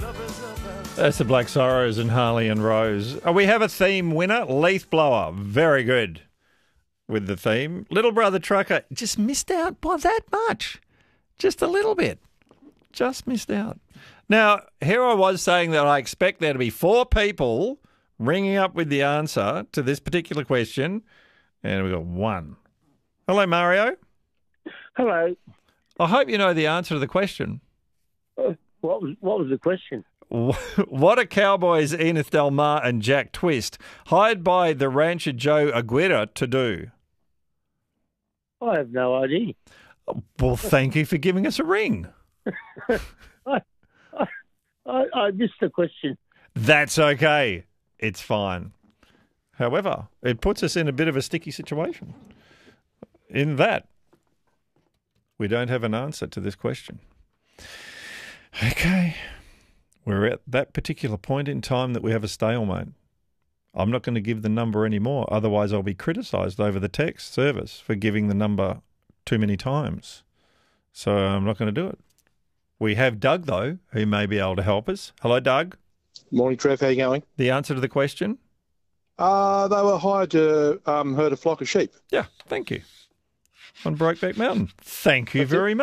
That's the Black Sorrows and Harley and Rose. We have a theme winner, Leaf Blower. Very good with the theme. Little Brother Trucker just missed out by that much. Just a little bit. Just missed out. Now, here I was saying that I expect there to be 4 people ringing up with the answer to this particular question, and we've got 1. Hello, Mario. Hello. I hope you know the answer to the question. What was the question? What are Cowboys Enith Del Mar and Jack Twist hired by the rancher Joe Aguirre to do? I have no idea. Well, thank you for giving us a ring. I missed the question. That's okay. It's fine. However, it puts us in a bit of a sticky situation in that we don't have an answer to this question. Okay. We're at that particular point in time that we have a stalemate. I'm not going to give the number anymore. Otherwise, I'll be criticised over the text service for giving the number too many times. So I'm not going to do it. We have Doug, though, who may be able to help us. Hello, Doug. Morning, Trev. How you going? The answer to the question? They were hired to herd a flock of sheep. Yeah, thank you. On Brokeback Mountain. Thank you very much.